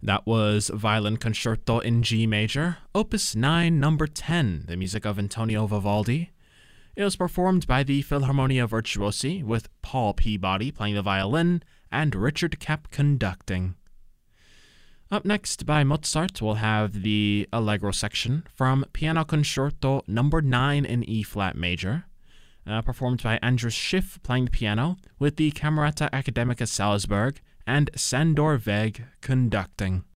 That was Violin Concerto in G Major, Opus 9, Number 10, the music of Antonio Vivaldi. It was performed by the Philharmonia Virtuosi, with Paul Peabody playing the violin and Richard Kapp conducting. Up next, by Mozart, we'll have the Allegro section from Piano Concerto Number 9 in E-flat major, performed by Andrus Schiff playing the piano, with the Camerata Academica Salzburg and Sandor Weg conducting.